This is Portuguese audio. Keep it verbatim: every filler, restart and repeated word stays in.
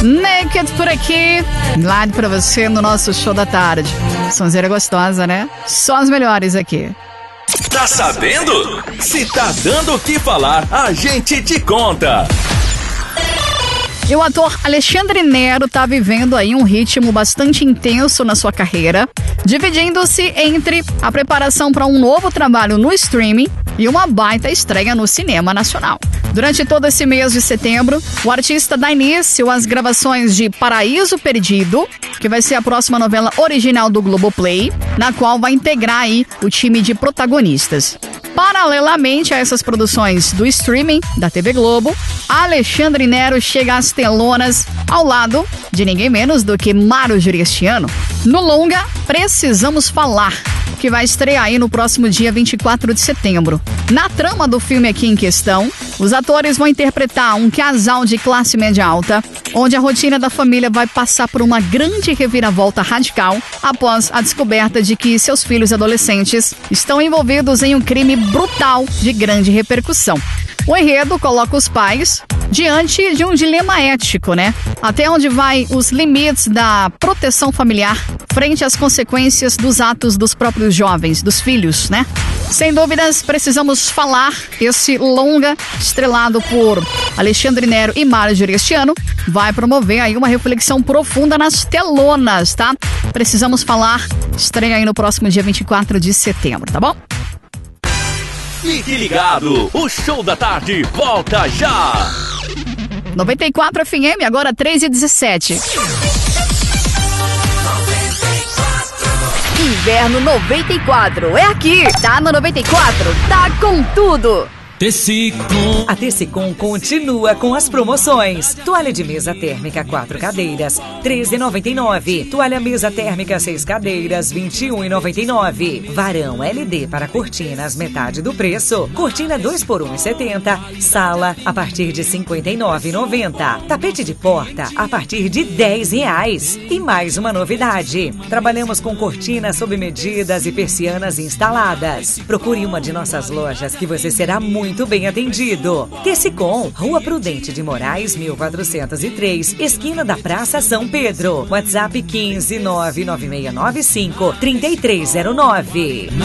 Naked por aqui, live pra você no nosso show da tarde. Sonzeira gostosa, né? Só as melhores aqui. Tá sabendo? Se tá dando o que falar, a gente te conta. E o ator Alexandre Nero tá vivendo aí um ritmo bastante intenso na sua carreira, dividindo-se entre a preparação para um novo trabalho no streaming e uma baita estreia no cinema nacional. Durante todo esse mês de setembro, o artista dá início às gravações de Paraíso Perdido, que vai ser a próxima novela original do Globoplay, na qual vai integrar aí o time de protagonistas. Paralelamente a essas produções do streaming da T V Globo, Alexandre Nero chega às telonas ao lado de ninguém menos do que Márcio este ano, no longa Precisamos Falar, que vai estrear aí no próximo dia vinte e quatro de setembro. Na trama do filme aqui em questão, os atores vão interpretar um casal de classe média alta, onde a rotina da família vai passar por uma grande reviravolta radical após a descoberta de que seus filhos adolescentes estão envolvidos em um crime brutal de grande repercussão. O enredo coloca os pais diante de um dilema ético, né? Até onde vai os limites da proteção familiar frente às consequências dos atos dos próprios jovens, dos filhos, né? Sem dúvidas, Precisamos Falar, esse longa estrelado por Alexandre Nero e Márcio este ano, vai promover aí uma reflexão profunda nas telonas, tá? Precisamos Falar, estreia aí no próximo dia vinte e quatro de setembro, tá bom? Fique ligado, o Show da Tarde volta já! noventa e quatro F M, agora três e dezessete. Inverno noventa e quatro, é aqui! Tá no noventa e quatro, tá com tudo! Tecicom. A Tecicom continua com as promoções. Toalha de mesa térmica quatro cadeiras, treze reais e noventa e nove centavos. Toalha mesa térmica seis cadeiras, vinte e um reais e noventa e nove centavos. Varão L E D para cortinas, metade do preço. Cortina dois por um reais e setenta centavos. Sala a partir de cinquenta e nove reais e noventa centavos. Tapete de porta a partir de dez reais. E mais uma novidade. Trabalhamos com cortinas sob medidas e persianas instaladas. Procure uma de nossas lojas que você será muito Muito bem atendido. Tecicom, Rua Prudente de Moraes, mil quatrocentos e três, esquina da Praça São Pedro. WhatsApp quinze nove nove seis nove cinco três três zero nove.